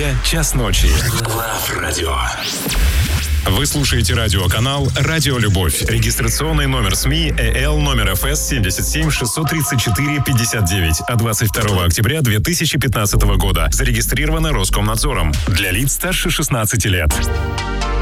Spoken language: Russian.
Москве час ночи. Love Radio. Вы слушаете радиоканал «Радио Любовь». Регистрационный номер СМИ ЭЛ номер ФС 77 634 59 от 22 октября 2015 года. Зарегистрировано Роскомнадзором. Для лиц старше 16 лет.